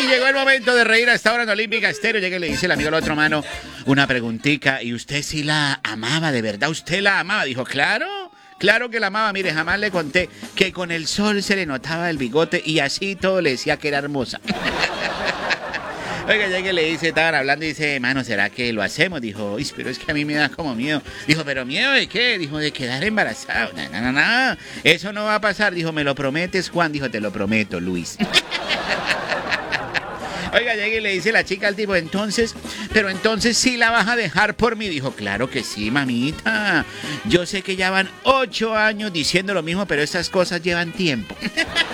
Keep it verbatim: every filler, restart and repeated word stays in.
Y llegó el momento de reír a esta hora en Olímpica Estéreo. Llega y le dice el amigo al otro mano una preguntica. ¿Y usted sí la amaba de verdad? ¿Usted la amaba? Dijo, claro, claro que la amaba. Mire, jamás le conté que con el sol se le notaba el bigote y así todo le decía que era hermosa. Oiga, ya que le dice, estaban hablando y dice, mano, ¿será que lo hacemos? Dijo, uy, pero es que a mí me da como miedo. Dijo, ¿pero miedo de qué? Dijo, de quedar embarazado. No, no, no, no, eso no va a pasar. Dijo, ¿me lo prometes, Juan? Dijo, te lo prometo, Luis. Oiga, llega y le dice la chica al tipo, entonces, pero entonces sí la vas a dejar por mí. Dijo, claro que sí, mamita. Yo sé que ya van ocho años diciendo lo mismo, pero esas cosas llevan tiempo.